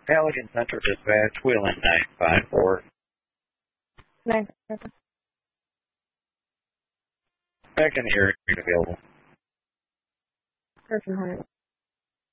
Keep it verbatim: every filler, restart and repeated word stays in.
Halligan Center Dispatch, Wheeling nine five four. nine. Back in the area available. Person Hunter.